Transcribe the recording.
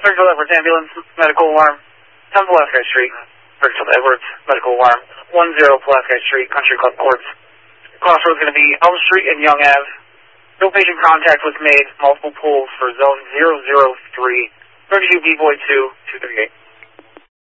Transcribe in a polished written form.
Springfield Edwards Ambulance, medical alarm. 10 Pulaski Street. Springfield Edwards, medical alarm. 10 Pulaski Street, Country Club Courts. Crossroads going to be Elm Street and Young Ave. No patient contact was made. Multiple pulls for zone 003. 32 B-Boy 2, 238.